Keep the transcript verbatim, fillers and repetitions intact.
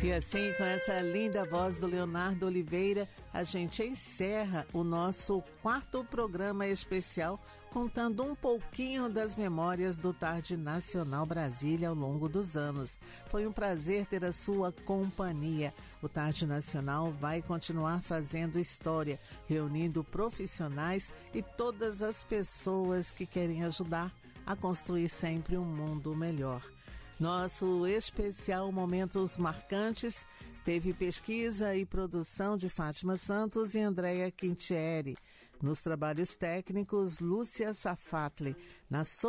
E assim, com essa linda voz do Leonardo Oliveira, a gente encerra o nosso quarto programa especial, contando um pouquinho das memórias do Tarde Nacional Brasília ao longo dos anos. Foi um prazer ter a sua companhia. O Tarde Nacional vai continuar fazendo história, reunindo profissionais e todas as pessoas que querem ajudar a construir sempre um mundo melhor. Nosso especial Momentos Marcantes teve pesquisa e produção de Fátima Santos e Andréia Quintieri. Nos trabalhos técnicos, Lúcia Safatli. Na